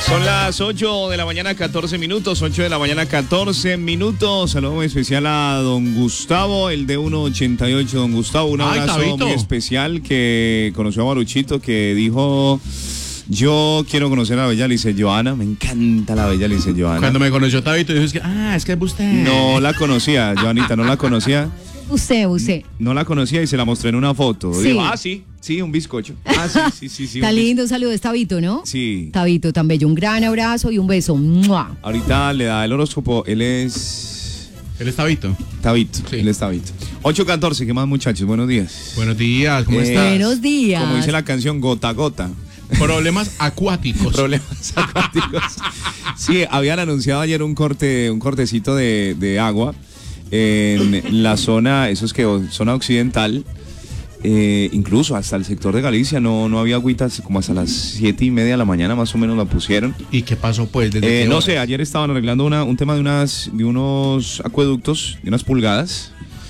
Son las 8 de la mañana, 14 minutos. 8 de la mañana, 14 minutos. Saludo muy especial a don Gustavo, el de 1.88. Don Gustavo, un abrazo muy especial, que conoció a Maruchito, que dijo: yo quiero conocer a la bella Lice Johanna. Me encanta la bella Lice Johanna. Cuando me conoció Tabito, dijo: es que es usted. No la conocía, Johanita, no la conocía. Usted. No la conocía y se la mostré en una foto. Sí. Digo, sí, un bizcocho. Sí. Está lindo, un saludo, es Tabito, ¿no? Sí. Tabito, tan bello. Un gran abrazo y un beso. ¡Mua! Ahorita le da el horóscopo. Él es Tabito. Tabito, sí. Él es Tabito. 8:14, ¿qué más, muchachos? Buenos días. Buenos días, ¿cómo estás? Buenos días. Como dice la canción, gota a gota. Problemas acuáticos. Problemas acuáticos. Sí, habían anunciado ayer un cortecito de agua en la zona, eso es que zona occidental, incluso hasta el sector de Galicia no había agüitas, como hasta las 7:30 de la mañana más o menos la pusieron. ¿Y qué pasó pues? No sé, ayer estaban arreglando un tema de unos acueductos, de unas pulgadas.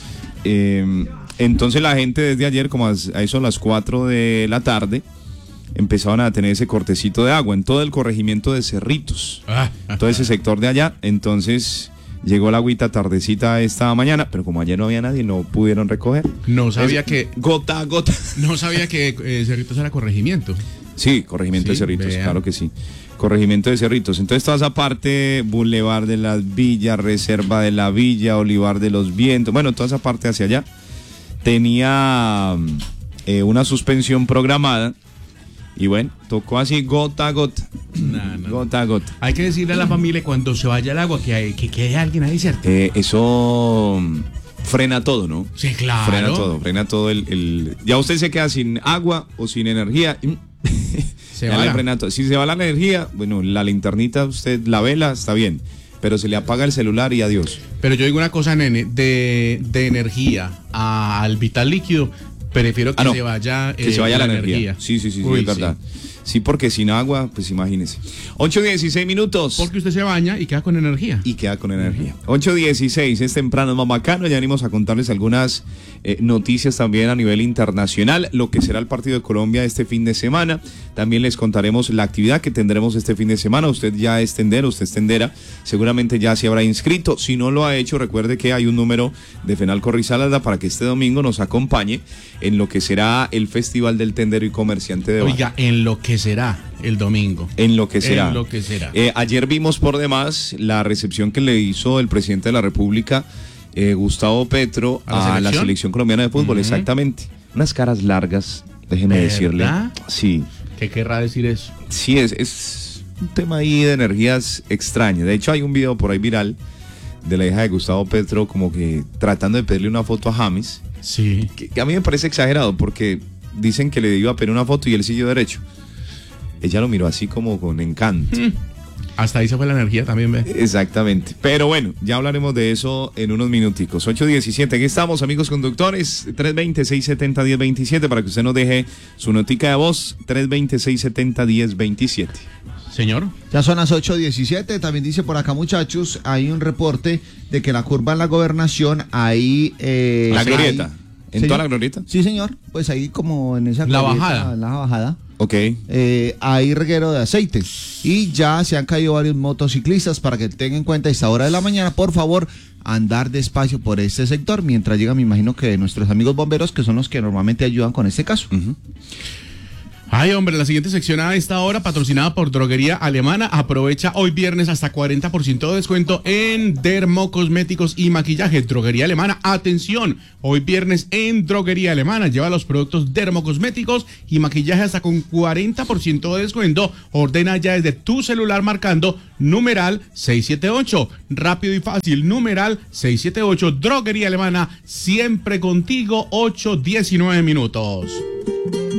Entonces la gente desde ayer, como a eso a las 4 de la tarde, empezaban a tener ese cortecito de agua en todo el corregimiento de Cerritos, todo ese sector de allá. Entonces llegó la agüita tardecita esta mañana, pero como ayer no había nadie, no pudieron recoger. No sabía que... Gota a gota. No sabía que Cerritos era corregimiento. Sí, corregimiento de Cerritos, vea. claro que sí. Corregimiento de Cerritos. Entonces toda esa parte, Boulevard de las Villas, Reserva de la Villa, Olivar de los Vientos, bueno, toda esa parte hacia allá, tenía una suspensión programada. Y bueno, tocó así gota a gota. No. Gota a gota. Hay que decirle a la familia cuando se vaya el agua que quede alguien ahí, ¿cierto? Eso frena todo, ¿no? Sí, claro. Frena todo ya usted se queda sin agua o sin energía. Se va. Frena todo. Si se va la energía, bueno, la linternita, usted la vela, está bien. Pero se le apaga el celular y adiós. Pero yo digo una cosa, nene, de energía al vital líquido, prefiero que se vaya la energía. Sí, Uy, es verdad. Sí, porque sin agua, pues imagínese. 8:16 minutos. Porque usted se baña y queda con energía. 8:16, es temprano, es más bacano. Ya venimos a contarles algunas noticias también a nivel internacional, lo que será el partido de Colombia este fin de semana. También les contaremos la actividad que tendremos este fin de semana. Usted ya es tendero, usted es tendera, seguramente ya se habrá inscrito. Si no lo ha hecho, recuerde que hay un número de Fenalco Risaralda para que este domingo nos acompañe en lo que será el Festival del Tendero y Comerciante de Barrio. Oiga, en lo que será el domingo. En lo que será. Ayer vimos por demás la recepción que le hizo el presidente de la República, Gustavo Petro, a la selección colombiana de fútbol. Exactamente. Unas caras largas, déjeme decirle. Sí. ¿Qué querrá decir eso? Sí, es un tema ahí de energías extrañas. De hecho, hay un video por ahí viral de la hija de Gustavo Petro como que tratando de pedirle una foto a James. Sí. Que a mí me parece exagerado porque dicen que le iba a pedir una foto y él siguió derecho. Ella lo miró así como con encanto. Hasta ahí se fue la energía también, ¿ve? Exactamente. Pero bueno, ya hablaremos de eso en unos minuticos. 8:17, aquí estamos, amigos conductores. 320-670-1027 para que usted nos deje su notica de voz. 320-670-1027. Señor. Ya son las 8:17. También dice por acá, muchachos, hay un reporte de que la curva en la gobernación ahí... la glorieta. ¿En ¿Señor? toda la glorieta? Sí, señor. Pues ahí como en esa la glorieta, bajada. la bajada. Ok. Hay reguero de aceite y ya se han caído varios motociclistas. Para que tengan en cuenta, a esta hora de la mañana, por favor, andar despacio por este sector mientras llega, me imagino que nuestros amigos bomberos, que son los que normalmente ayudan con este caso. Ay, hombre, la siguiente sección a esta hora, patrocinada por Droguería Alemana. Aprovecha hoy viernes hasta 40% de descuento en dermocosméticos y maquillaje. Droguería Alemana, atención, hoy viernes en Droguería Alemana. Lleva los productos dermocosméticos y maquillaje hasta con 40% de descuento. Ordena ya desde tu celular marcando numeral 678. Rápido y fácil, numeral 678. Droguería Alemana, siempre contigo, 8:19 minutos.